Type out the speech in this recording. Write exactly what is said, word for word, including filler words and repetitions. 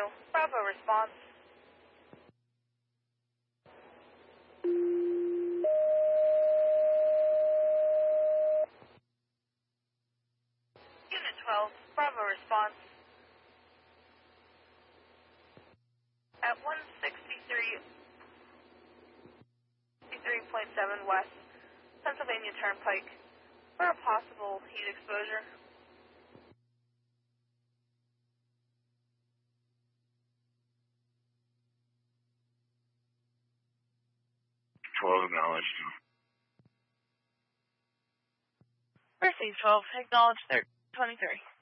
Bravo response. Unit twelve, Bravo response. At one sixty-three point seven West Pennsylvania Turnpike for a possible heat exposure. twelve acknowledged. Received twelve, acknowledged twenty-three.